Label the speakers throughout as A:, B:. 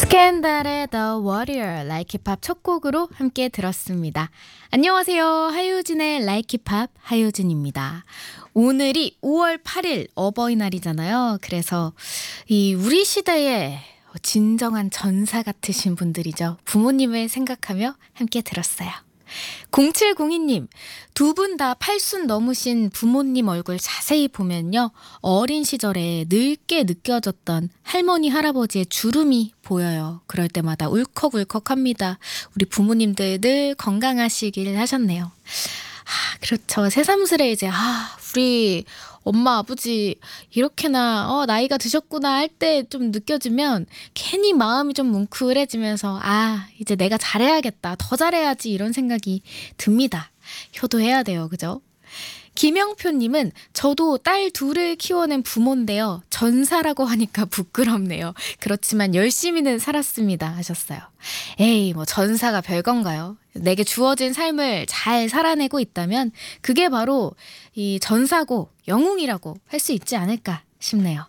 A: 스캔들의 The Warrior Like It Pop 첫 곡으로 함께 들었습니다. 안녕하세요. 하효진의 Like It Pop 하효진입니다. 오늘이 5월 8일 어버이날이잖아요. 그래서 이 우리 시대의 진정한 전사 같으신 분들이죠. 부모님을 생각하며 함께 들었어요. 0702님, 두 분 다 80 넘으신 부모님 얼굴 자세히 보면요. 어린 시절에 늙게 느껴졌던 할머니, 할아버지의 주름이 보여요. 그럴 때마다 울컥울컥합니다. 우리 부모님들 늘 건강하시길 하셨네요. 그렇죠. 새삼스레 이제 우리 엄마 아버지 이렇게나 나이가 드셨구나 할 때 좀 느껴지면 괜히 마음이 좀 뭉클해지면서 이제 내가 잘해야겠다, 더 잘해야지 이런 생각이 듭니다. 효도해야 돼요. 그죠? 김영표님은 저도 딸 둘을 키워낸 부모인데요. 전사라고 하니까 부끄럽네요. 그렇지만 열심히는 살았습니다 하셨어요. 에이, 전사가 별건가요? 내게 주어진 삶을 잘 살아내고 있다면 그게 바로 이 전사고 영웅이라고 할 수 있지 않을까 싶네요.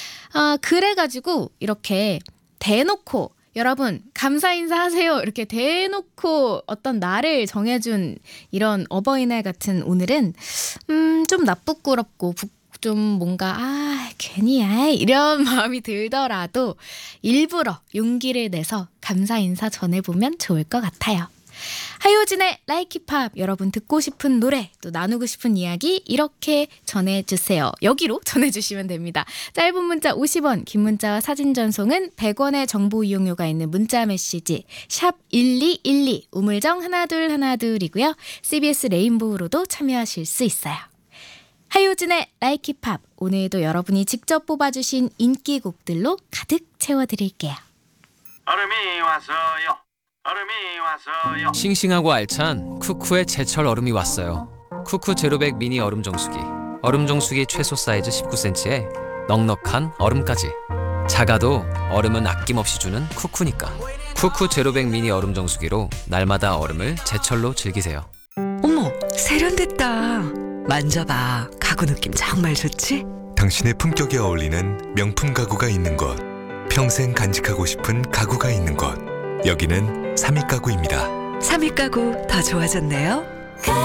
A: 그래가지고 이렇게 대놓고 여러분 감사 인사하세요 이렇게 대놓고 어떤 날을 정해준 이런 어버이날 같은 오늘은 좀 나쁘꾸럽고 좀 뭔가 괜히 이런 마음이 들더라도 일부러 용기를 내서 감사 인사 전해보면 좋을 것 같아요. 하효진의 Like It Pop, 여러분 듣고 싶은 노래 또 나누고 싶은 이야기 이렇게 전해주세요. 여기로 전해주시면 됩니다. 짧은 문자 50원, 긴 문자와 사진 전송은 100원의 정보 이용료가 있는 문자 메시지 샵 1212 우물정 1212이고요. CBS 레인보우로도 참여하실 수 있어요. 하효진의 Like It Pop, 오늘도 여러분이 직접 뽑아주신 인기곡들로 가득 채워드릴게요.
B: 얼음이 왔어요. 얼음이 왔어요.
C: 싱싱하고 알찬 쿠쿠의 제철 얼음이 왔어요. 쿠쿠 제로백 미니 얼음 정수기. 얼음 정수기 최소 사이즈 19cm에 넉넉한 얼음까지. 작아도 얼음은 아낌없이 주는 쿠쿠니까. 쿠쿠 제로백 미니 얼음 정수기로 날마다 얼음을 제철로 즐기세요.
D: 어머, 세련됐다. 만져봐. 가구 느낌 정말 좋지?
E: 당신의 품격에 어울리는 명품 가구가 있는 곳, 평생 간직하고 싶은 가구가 있는 곳, 여기는 삼익가구입니다.
D: 삼익 가구 더 좋아졌네요.